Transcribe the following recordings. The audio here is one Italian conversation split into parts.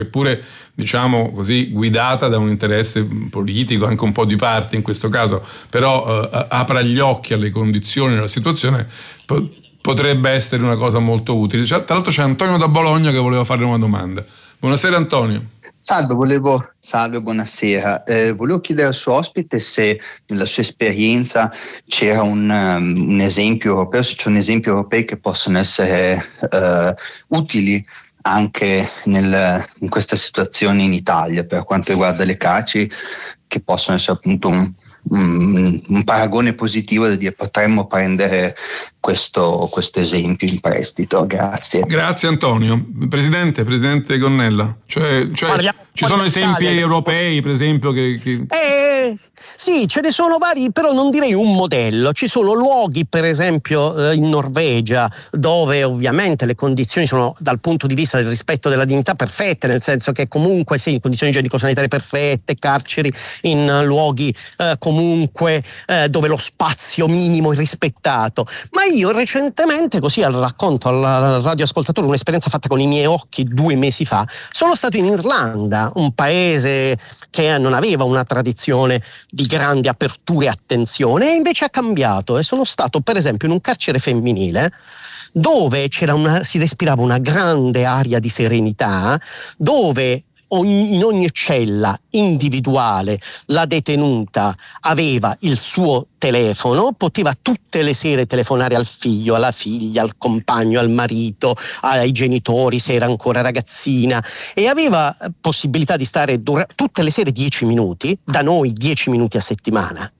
seppure diciamo così guidata da un interesse politico, anche un po' di parte in questo caso, però apra gli occhi alle condizioni, alla situazione, potrebbe essere una cosa molto utile. Tra l'altro c'è Antonio da Bologna che voleva fare una domanda. Buonasera Antonio. Salve, buonasera. Volevo chiedere al suo ospite se nella sua esperienza c'era un esempio europeo, se c'è un esempio europeo che possono essere utili anche in questa situazione in Italia per quanto riguarda le carceri, che possono essere appunto un paragone positivo da dire potremmo prendere questo esempio in prestito. Grazie Antonio. Presidente Gonnella, cioè ci sono esempi europei, per esempio sì, ce ne sono vari, però non direi un modello. Ci sono luoghi, per esempio in Norvegia, dove ovviamente le condizioni sono dal punto di vista del rispetto della dignità perfette, nel senso che comunque sì, condizioni igienico-sanitarie perfette, carceri in luoghi comunque dove lo spazio minimo è rispettato. Ma io recentemente, così racconto al radioascoltatore un'esperienza fatta con i miei occhi 2 mesi fa, sono stato in Irlanda, un paese che non aveva una tradizione di grande apertura e attenzione, e invece ha cambiato, e sono stato per esempio in un carcere femminile dove si respirava una grande aria di serenità, dove in ogni cella individuale la detenuta aveva il suo telefono, poteva tutte le sere telefonare al figlio, alla figlia, al compagno, al marito, ai genitori se era ancora ragazzina, e aveva possibilità di stare tutte le sere 10 minuti, da noi 10 minuti a settimana,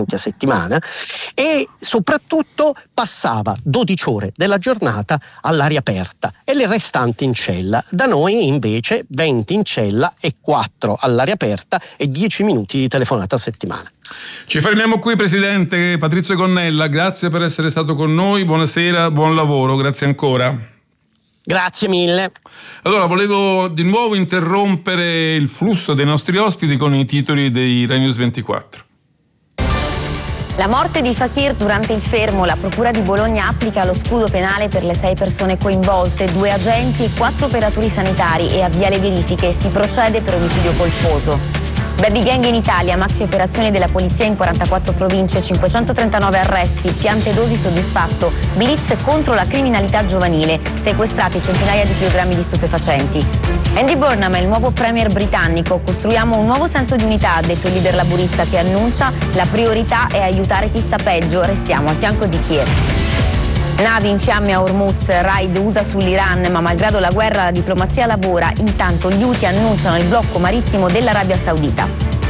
e soprattutto passava 12 ore della giornata all'aria aperta e le restanti in cella. Da noi invece 20 in cella e 4 all'aria aperta e 10 minuti di telefonata a settimana. Ci fermiamo qui, Presidente Patrizio Gonnella, grazie per essere stato con noi, buonasera, buon lavoro, grazie ancora. Grazie mille. Allora, volevo di nuovo interrompere il flusso dei nostri ospiti con i titoli dei Rai News 24. La morte di Fakir durante il fermo. La Procura di Bologna applica lo scudo penale per le 6 persone coinvolte, 2 agenti e 4 operatori sanitari, e avvia le verifiche. Si procede per omicidio colposo. Baby gang in Italia, maxi operazioni della polizia in 44 province, 539 arresti, piante dosi soddisfatto, blitz contro la criminalità giovanile, sequestrati centinaia di chilogrammi di stupefacenti. Andy Burnham è il nuovo premier britannico. Costruiamo un nuovo senso di unità, ha detto il leader laburista, che annuncia la priorità è aiutare chi sta peggio, restiamo al fianco di Kiev. Navi in fiamme a Hormuz, raid USA sull'Iran, ma malgrado la guerra la diplomazia lavora. Intanto gli Houthi annunciano il blocco marittimo dell'Arabia Saudita.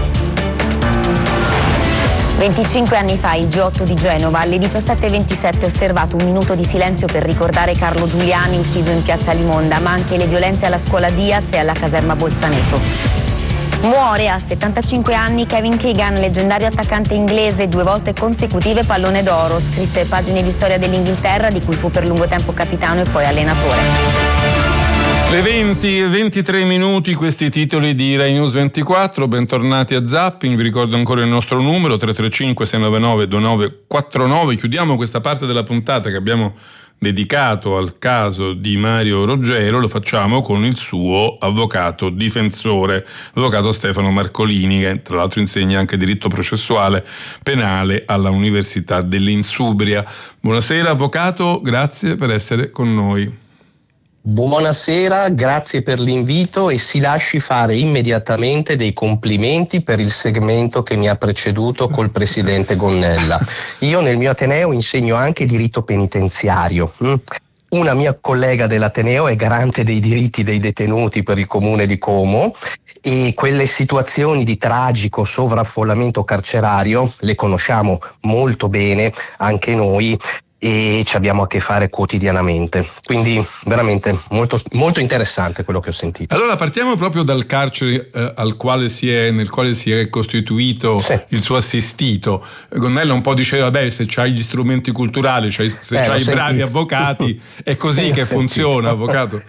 25 anni fa, il G8 di Genova, alle 17:27 osservato un minuto di silenzio per ricordare Carlo Giuliani, ucciso in piazza Limonda, ma anche le violenze alla scuola Diaz e alla caserma Bolzaneto. Muore a 75 anni Kevin Keegan, leggendario attaccante inglese, 2 volte consecutive pallone d'oro. Scrisse pagine di storia dell'Inghilterra, di cui fu per lungo tempo capitano e poi allenatore. Le 20:23 minuti, questi titoli di Rai News 24. Bentornati a Zapping, vi ricordo ancora il nostro numero 335 699 2949. Chiudiamo questa parte della puntata che abbiamo dedicato al caso di Mario Roggero, lo facciamo con il suo avvocato difensore, l'avvocato Stefano Marcolini, che tra l'altro insegna anche diritto processuale penale alla Università dell'Insubria. Buonasera avvocato, grazie per essere con noi. Buonasera, grazie per l'invito, e si lasci fare immediatamente dei complimenti per il segmento che mi ha preceduto col presidente Gonnella. Io nel mio ateneo insegno anche diritto penitenziario. Una mia collega dell'ateneo è garante dei diritti dei detenuti per il comune di Como, e quelle situazioni di tragico sovraffollamento carcerario le conosciamo molto bene anche noi, e ci abbiamo a che fare quotidianamente, quindi veramente molto, molto interessante quello che ho sentito. Allora partiamo proprio dal carcere nel quale si è costituito il suo assistito. Gonnella un po' diceva, se c'hai gli strumenti culturali, se c'hai i bravi avvocati, è così che funziona, avvocato?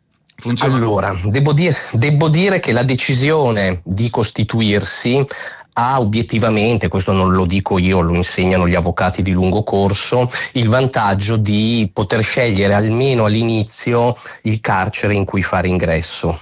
Funziona. Allora, devo dire che la decisione di costituirsi ha obiettivamente, questo non lo dico io, lo insegnano gli avvocati di lungo corso, il vantaggio di poter scegliere almeno all'inizio il carcere in cui fare ingresso.